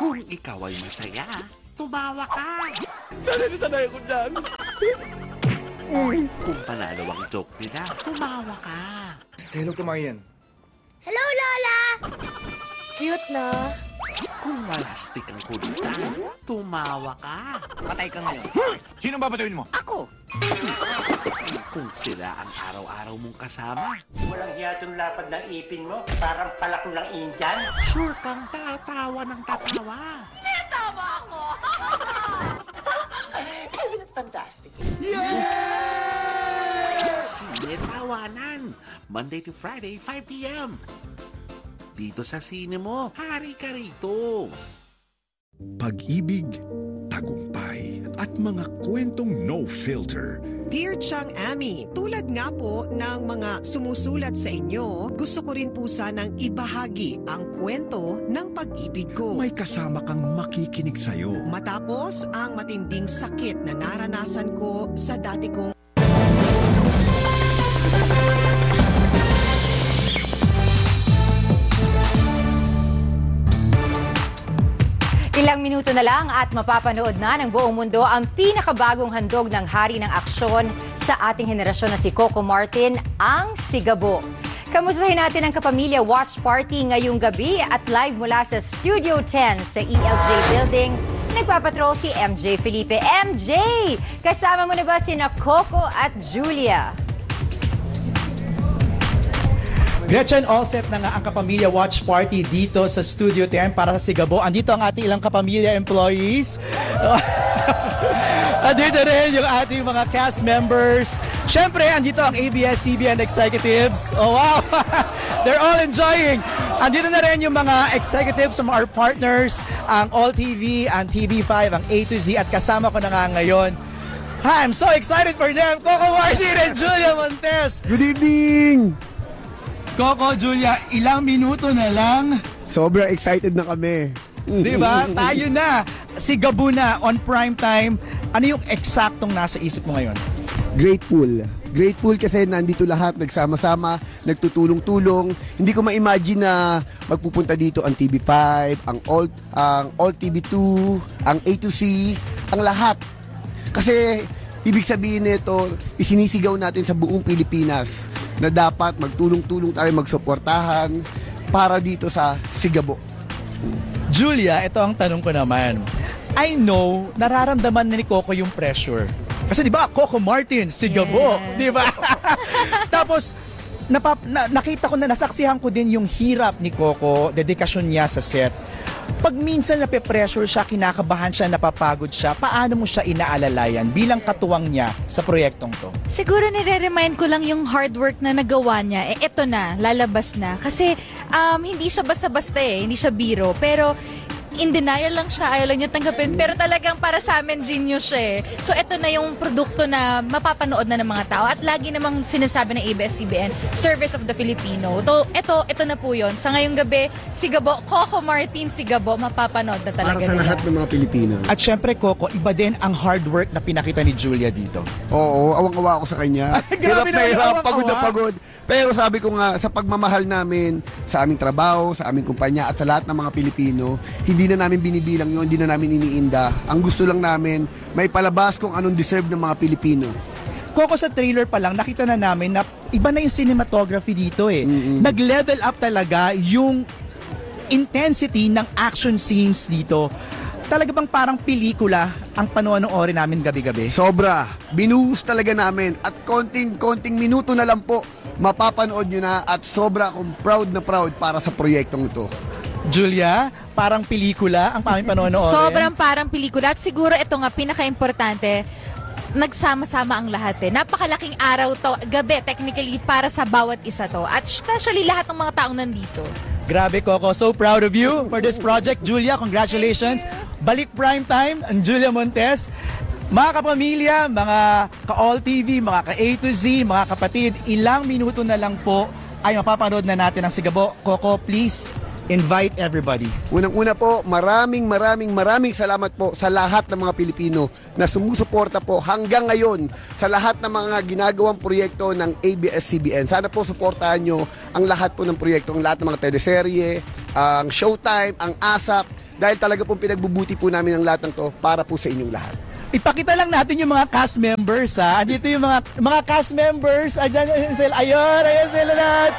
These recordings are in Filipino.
Kung ikaw ay masaya, tumawa ka. Sanay ko dyan. Kung panalo ang joke nila, tumawa ka. Say hello to Marian. Hello, Lola! Cute na. Kung malastik ang kulitan, tumawa ka. Patay ka ngayon. Sino babatuin mo? Ako. Kung sila ang araw-araw mong kasama, Walang hiyatong lapad ng ipin mo, parang palak ng Indian. sure kang tatawa ng tatawa. Tama ako. Isn't it fantastic? Sine Tawanan, Monday to Friday, 5 p.m. Dito sa sine mo, hari ka rito. Pag-ibig, tagumpay, at mga kwentong no filter. Dear Chang Ami, tulad nga po ng mga sumusulat sa inyo, gusto ko rin po sanang ibahagi ang kwento ng pag-ibig ko. May kasama kang makikinig sa'yo. Matapos ang matinding sakit na naranasan ko sa dati kong Ilang minuto na lang at mapapanood na ng buong mundo ang pinakabagong handog ng hari ng aksyon sa ating henerasyon na si Coco Martin, ang Sigabo. Kamustahin natin ang Kapamilya Watch Party ngayong gabi at live mula sa Studio 10 sa ELJ Building. Nagpapatrol si MJ Felipe. MJ! Kasama mo na ba sina Coco at Julia? Gretchen, all set na nga ang Kapamilya Watch Party dito sa Studio 10 para sa Sigabo. Andito ang ating ilang Kapamilya employees. Andito rin yung ating mga cast members. Siyempre, andito ang ABS-CBN executives. Oh, wow! They're all enjoying. Andito na rin yung mga executives from our partners, ang All TV, ang TV5, ang A to Z, at kasama ko na nga ngayon. Hi, I'm so excited for them! Coco Martin and Julia Montes! Good evening! Coco, Julia, ilang minuto na lang. Sobrang excited na kami. Di ba? Tayo na. Sigabo na on prime time. Ano yung eksaktong nasa isip mo ngayon? Grateful. Grateful kasi nandito lahat, nagsama-sama, nagtutulong-tulong. Hindi ko ma-imagine na magpupunta dito ang TV5, ang All TV2, ang A to C, ang lahat. Kasi ibig sabihin nito, isinisigaw natin sa buong Pilipinas na dapat magtulong-tulong tayo, magsuportahan para dito sa Sigabo. Julia, ito ang tanong ko naman. I know, nararamdaman ni Coco yung pressure. Kasi di ba, Coco Martin, Sigabo, yes. Di ba? Tapos, nakita ko na, nasaksihan ko din yung hirap ni Coco, dedikasyon niya sa set. Pag minsan nape-pressure siya, kinakabahan siya, napapagod siya, paano mo siya inaalalayan bilang katuwang niya sa proyektong to? Siguro nire-remind ko lang yung hard work na nagawa niya. Eto na, lalabas na. Kasi hindi siya basta-basta hindi siya biro. Pero in denial lang siya, ayaw lang niya tanggapin. Pero talagang para sa amin, genius siya So, ito na yung produkto na mapapanood na ng mga tao. At lagi namang sinasabi ng ABS-CBN, Service of the Filipino. Ito na po yun. Sa ngayong gabi, Sigabo, Coco Martin Sigabo, mapapanood na talaga para sa lahat ng mga Pilipino. At syempre, Coco, iba din ang hard work na pinakita ni Julia dito. Oo, awang-awa ako sa kanya. Hirap na hirap, pagod na pagod. Pero sabi ko nga, sa pagmamahal namin, sa aming trabaho, sa aming kumpanya, at sa lahat ng mga Pilipino, hindi na namin binibilang yun, hindi na namin iniinda. Ang gusto lang namin, may palabas kung anong deserve ng mga Pilipino. Coco, sa trailer pa lang, nakita na namin na iba na yung cinematography dito Nag-level up talaga yung intensity ng action scenes dito. Talaga bang parang pelikula ang panoorin namin gabi-gabi? Sobra. Binuhos talaga namin. At konting minuto na lang po, mapapanood nyo na at sobra akong proud na proud para sa proyektong ito. Julia, parang pelikula ang aming panonoorin. Sobrang parang pelikula. At siguro ito nga, pinaka-importante, nagsama-sama ang lahat Napakalaking araw to, gabi technically, para sa bawat isa to. At especially lahat ng mga taong nandito. Grabe, Coco. So proud of you for this project. Julia, congratulations. Balik prime time, ang Julia Montes. Mga kapamilya, mga ka-All TV, mga ka-A to Z, mga kapatid, ilang minuto na lang po ay mapapanood na natin ang Sigabo. Coco, please invite everybody. Unang-una po, maraming salamat po sa lahat ng mga Pilipino na sumusuporta po hanggang ngayon sa lahat ng mga ginagawang proyekto ng ABS-CBN. Sana po suportahan nyo ang lahat po ng proyekto, ang lahat ng mga teleserye, ang Showtime, ang ASAP, dahil talaga pong pinagbubuti po namin ang lahat ng to para po sa inyong lahat. Ipakita lang natin yung mga cast members, ha? Andito yung mga cast members. Ayan sila. Ayan sila lahat.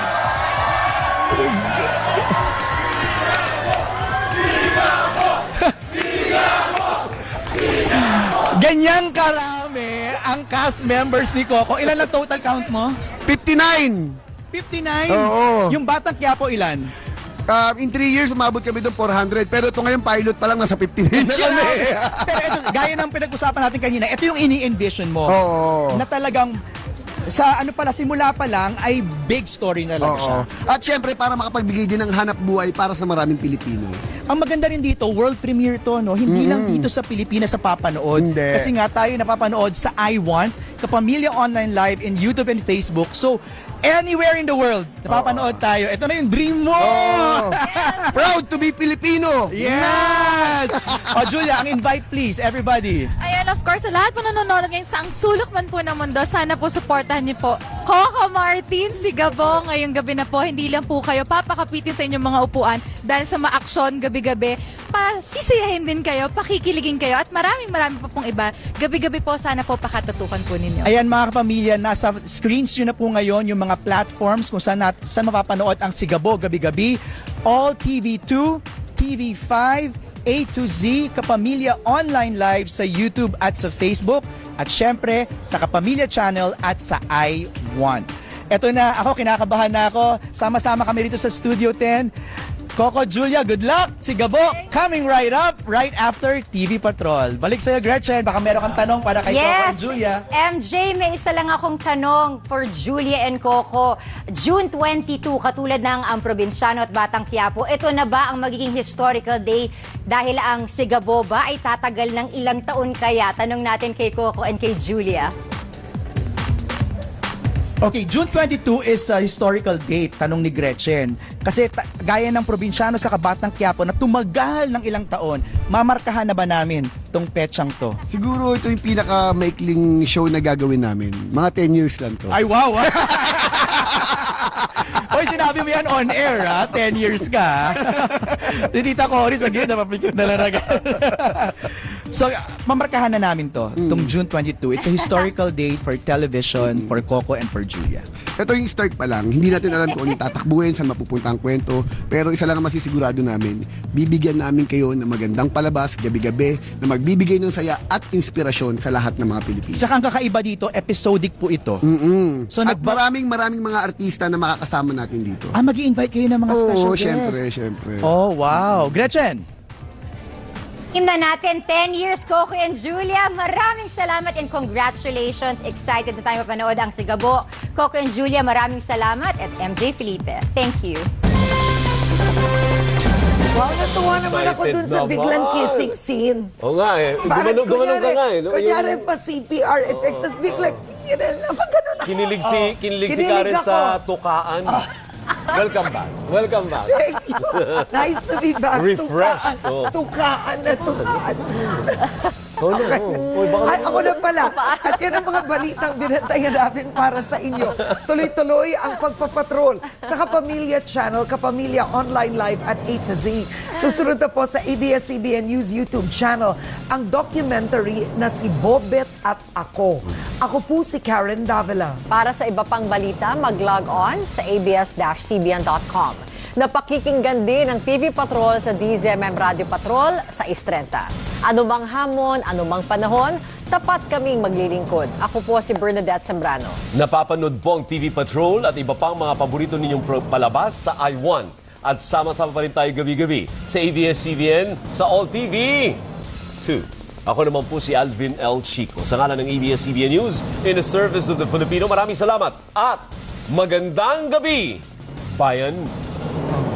Ganyan karami ang cast members ni Coco. Ilan lang total count mo? 59! 59? Oo. Yung Batang Quiapo ilan? In 3 years, umabot kami doon 400. Pero ito ngayon, pilot pa lang, nasa 59 na kami. Pero ito, gaya ng pinag-usapan natin kanina, ito yung ini-envision mo. Oo. Na talagang, sa simula pa lang, ay big story na lang siya. At syempre, para makapagbigay din ng hanap buhay para sa maraming Pilipino. Ang maganda rin dito, world premiere to, no? Hindi lang dito sa Pilipinas sa papanood. Hindi. Kasi nga tayo napapanood sa iWant, Kapamilya Online Live in YouTube and Facebook. So, anywhere in the world, napapanood tayo. Ito na yung dream mo! Yes. Proud to be Filipino! Yes! Julia, ang invite please, everybody. Ayan, of course, sa lahat po nanonood ngayon sa ang sulok man po ng mundo, sana po supportahan niyo po Coco Martin, si Gabo, ngayong gabi na po. Hindi lang po kayo papakapitin sa inyong mga upuan dahil sa ma-aksyon gabi-gabi. Sisiyahin din kayo, pakikiligin kayo, at marami pa pong iba. Gabi-gabi po, sana po pakatutukan po ninyo. Ayan mga kapamilya, nasa screens nyo na po ngayon yung mga platforms kung saan mapapanood ang Sigabo gabi-gabi. All TV2, TV5, A to Z, Kapamilya Online Live sa YouTube at sa Facebook. At syempre, sa Kapamilya Channel at sa iWant. Eto na, ako kinakabahan na ako. Sama-sama kami dito sa Studio 10. Coco, Julia, good luck! Si Gabo, coming right up, right after TV Patrol. Balik sa'yo, Gretchen. Baka meron kang tanong para kay Coco and Julia. MJ, may isa lang akong tanong for Julia and Coco. June 22, katulad ng ang Probinsyano at Batang Quiapo, ito na ba ang magiging historical day dahil ang Sigabo ba ay tatagal ng ilang taon kaya? Tanong natin kay Coco and kay Julia. Okay, June 22 is a historical date, tanong ni Gretchen. Kasi gaya ng Probinsyano sa Batang Quiapo na tumagal ng ilang taon, mamarkahan na ba namin tong petsang to? Siguro ito yung pinaka-maikling show na gagawin namin. Mga 10 years lang to. Ay, wow! Hoy, sinabi mo yan on air, ha? 10 years ka. Tita Cory, saglit, napapikit na lang agad. So, mamarkahan na namin to, itong June 22. It's a historical day for television, for Coco, and for Julia. Ito yung start pa lang. Hindi natin alam kung anong tatakbuhin, saan mapupunta ang kwento. Pero isa lang ang masisigurado namin, bibigyan namin kayo ng magandang palabas, gabi-gabi, na magbibigay ng saya at inspirasyon sa lahat ng mga Pilipino. Saka ang kakaiba dito, episodic po ito. So, at maraming mga artista na makakasama natin dito. Mag-i-invite kayo ng mga special guests. Syempre. Oh, wow. Gretchen! Himna natin 10 years, Coco and Julia. Maraming salamat and congratulations. Excited na tayo mapanood ang Sigabo. Coco and Julia, maraming salamat. At MJ Felipe, thank you. Wow, natuwa naman ako dun sa biglang kissing scene. Oo nga eh. Gumanong ka nga eh. Kunyari pa CPR effect, tapos biglang, napagano na. Kinilig si Karen sa tukaan. Welcome back. Welcome back. Thank you. Nice to be back. Refreshed. Tukaan na tukaan. Okay. Ay, ako na pala. At yan ang mga balitang binantayan namin para sa inyo. Tuloy-tuloy ang pagpapatrol sa Kapamilya Channel, Kapamilya Online Live at A to Z. Susunod na po sa ABS-CBN News YouTube channel ang documentary na Si Bobet at Ako. Ako po si Karen Davila. Para sa iba pang balita, mag-log on sa abs-cbn.com. Napakikinggan din ng TV Patrol sa DZMM Radio Patrol sa 6:30. Anumang hamon, anumang panahon, tapat kaming maglilingkod. Ako po si Bernadette Zambrano. Napapanood po ang TV Patrol at iba pang mga paborito ninyong palabas sa iWant. At sama-sama pa rin tayo gabi-gabi sa ABS-CBN sa All TV 2. Ako naman po si Alvin L. Chico. Sa ngalan ng ABS-CBN News, in the service of the Filipino, maraming salamat at magandang gabi, bayan.